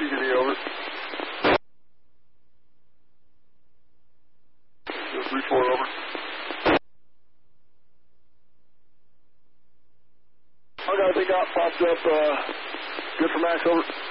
PTV, over. 3-4, over. I got a big out popped up. Good for Max, over.